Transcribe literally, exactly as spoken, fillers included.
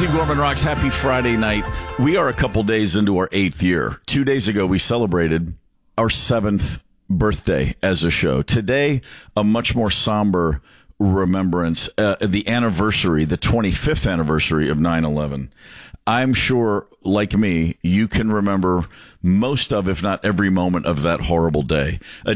Steve Gorman Rocks. Happy Friday night. We are a couple days into our eighth year. Two days ago, we celebrated our seventh birthday as a show. Today, a much more somber remembrance, uh, the anniversary, the twenty-fifth anniversary of nine eleven. I'm sure, like me, you can remember most of, if not every moment of that horrible day. A